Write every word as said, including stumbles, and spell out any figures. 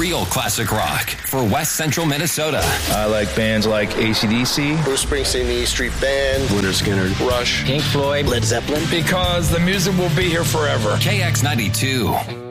real classic rock for West Central Minnesota. I like bands like A C D C, Bruce Springsteen, the E Street Band, Lynyrd Skynyrd, Rush, Pink Floyd, Led Zeppelin. Because the music will be here forever. K X ninety-two.